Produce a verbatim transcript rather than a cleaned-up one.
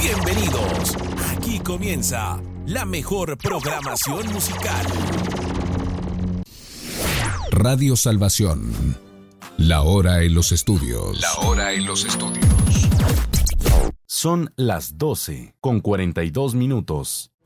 Bienvenidos. Aquí comienza la mejor programación musical. Radio Salvación. La hora en los estudios. La hora en los estudios. Son las doce con cuarenta y dos minutos.